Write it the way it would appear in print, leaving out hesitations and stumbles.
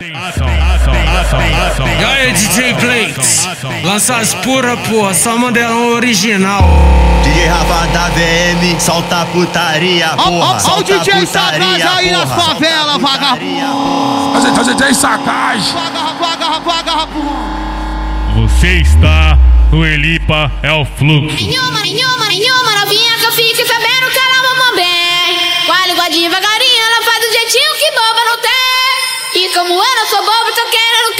E aí, DJ Blakes, lança as pura, porra, só modelão original. DJ Rafa da VM, solta putaria, porra. Ó o DJ Sagaz aí nas favelas, vagabundo. A gente é Sagaz. Vagabundo. Você está no Elipa, é o fluxo. Nenhuma novinha que eu fique sabendo que ela mama bem. Com a língua devagarinho, ela faz do jeitinho que boba não tem. E como eu não sou boba, tô querendo